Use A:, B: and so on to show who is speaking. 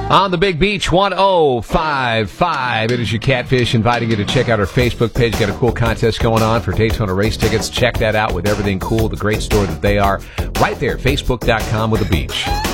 A: On the Big Beach, 1055. It is your Catfish inviting you to check out our Facebook page. Got a cool contest going on for Daytona race tickets. Check that out with everything cool, the great store that they are. Right there, facebook.com with the beach.